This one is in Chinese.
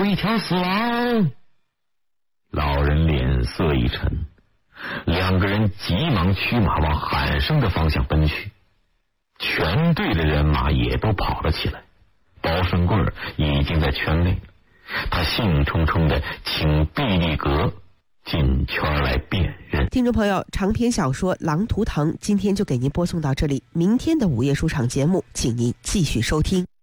一条死亡。老人脸色一沉，两个人急忙驱马往喊声的方向奔去。全队的人马也都跑了起来，包顺贵已经在圈内，他兴冲冲的请毕力格进圈来辨认。 听众朋友，长篇小说《狼图腾》今天就给您播送到这里，明天的午夜书场节目请您继续收听。